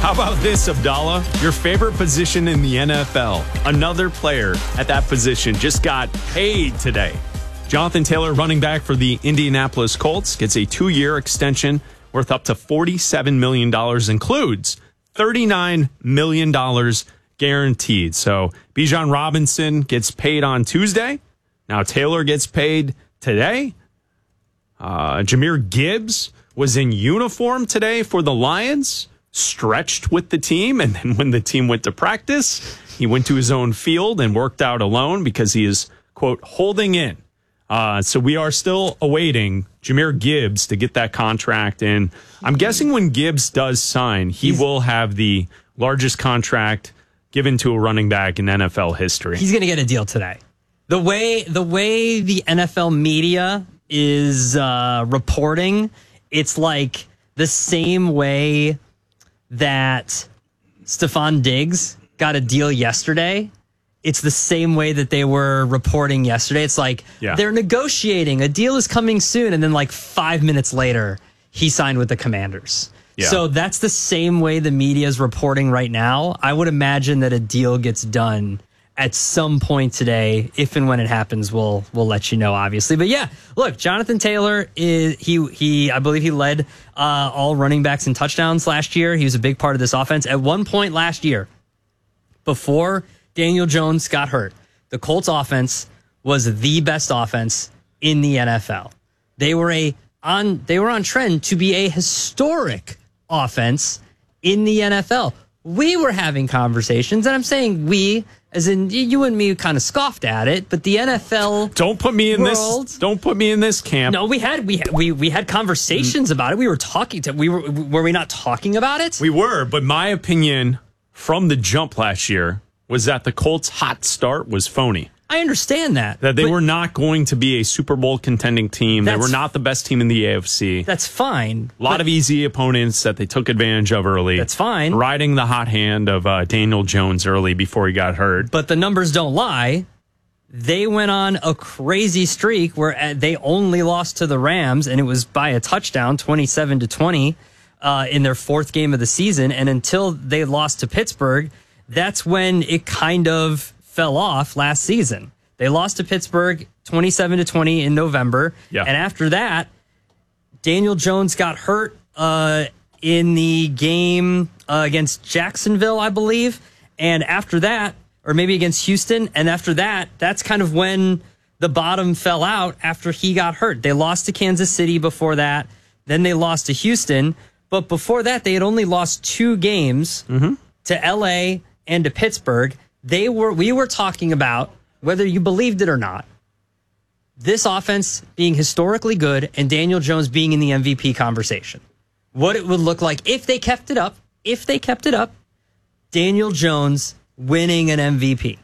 How about this, Abdallah? Your favorite position in the NFL. Another player at that position just got paid today. Jonathan Taylor, running back for the Indianapolis Colts, gets a 2-year extension worth up to $47 million, includes $39 million guaranteed. So Bijan Robinson gets paid on Tuesday. Now Taylor gets paid today. Jahmyr Gibbs was in uniform today for the Lions, stretched with the team, and then when the team went to practice, he went to his own field and worked out alone because he is, quote, holding in. So we are still awaiting Jahmyr Gibbs to get that contract. And I'm guessing when Gibbs does sign, he will have the largest contract given to a running back in NFL history. He's going to get a deal today. The way the NFL media is reporting, it's like the same way that Stephon Diggs got a deal yesterday. It's the same way that they were reporting yesterday. It's like they're negotiating. A deal is coming soon. And then like 5 minutes later, he signed with the Commanders. Yeah. So that's the same way the media is reporting right now. I would imagine that a deal gets done at some point today. If and when it happens, we'll let you know, obviously. But yeah, look, Jonathan Taylor is I believe he led all running backs in touchdowns last year. He was a big part of this offense. At one point last year, before Daniel Jones got hurt, the Colts offense was the best offense in the NFL. They were on trend to be a historic offense in the NFL. We were having conversations, and I'm saying we, as in you and me, kind of scoffed at it. But the NFL don't put me in this camp. No, we had conversations about it. We were talking to. Were we not talking about it? We were, but my opinion from the jump last year was that the Colts' hot start was phony. I understand that. That they were not going to be a Super Bowl contending team. They were not the best team in the AFC. That's fine. A lot of easy opponents that they took advantage of early. That's fine. Riding the hot hand of Daniel Jones early before he got hurt. But the numbers don't lie. They went on a crazy streak where they only lost to the Rams, and it was by a touchdown, 27-20, in their fourth game of the season. And until they lost to Pittsburgh, that's when it kind of fell off last season. They lost to Pittsburgh 27-20 in November. Yeah. And after that, Daniel Jones got hurt in the game against Jacksonville, I believe. And after that, or maybe against Houston, and after that, that's kind of when the bottom fell out after he got hurt. They lost to Kansas City before that. Then they lost to Houston. But before that, they had only lost 2 games to L.A. and to Pittsburgh. We were talking about, whether you believed it or not, this offense being historically good and Daniel Jones being in the MVP conversation. What it would look like if they kept it up. Daniel Jones winning an MVP.